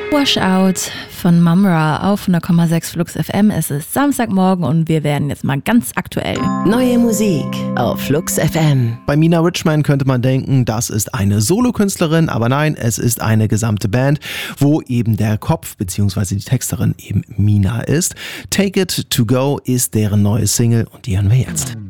Washout von Mumra auf 100,6 Flux FM. Es ist Samstagmorgen und wir werden jetzt mal ganz aktuell. Neue Musik auf Flux FM. Bei Mina Richman könnte man denken, das ist eine Solokünstlerin, aber nein, es ist eine gesamte Band, wo eben der Kopf bzw. die Texterin eben Mina ist. Take It To Go ist deren neue Single und die hören wir jetzt.